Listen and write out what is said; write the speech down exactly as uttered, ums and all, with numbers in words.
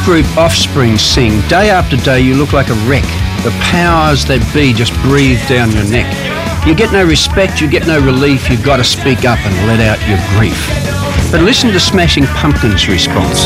group Offspring sing, day after day you look like a wreck. The powers that be just breathe down your neck. You get no respect, you get no relief, you've got to speak up and let out your grief. But listen to Smashing Pumpkins' response.